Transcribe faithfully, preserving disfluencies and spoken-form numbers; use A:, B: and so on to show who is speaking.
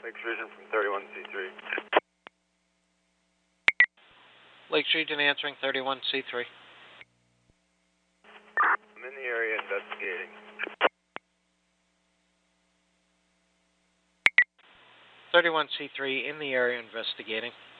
A: Lakes Region from thirty-one C three.
B: Lakes Region answering thirty-one C three.
A: I'm in the area investigating.
B: thirty-one C three in the area investigating.